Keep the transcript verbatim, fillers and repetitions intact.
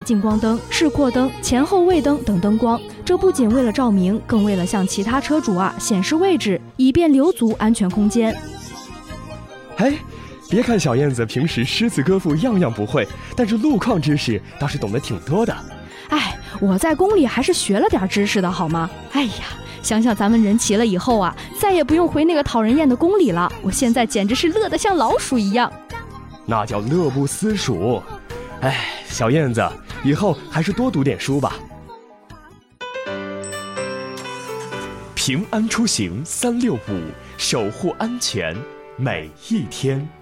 近光灯、示廓灯、前后位灯等灯光。这不仅为了照明，更为了向其他车主啊显示位置，以便留足安全空间。 哎，别看小燕子平时诗词歌赋样样不会，但是路况知识倒是懂得挺多的。 哎，我在宫里还是学了点知识的好吗？哎呀，想想咱们人齐了以后啊，再也不用回那个讨人厌的宫里了，我现在简直是乐得像老鼠一样。 那叫乐不思蜀。哎，小燕子，以后还是多读点书吧。平安出行三六五，守护安全每一天。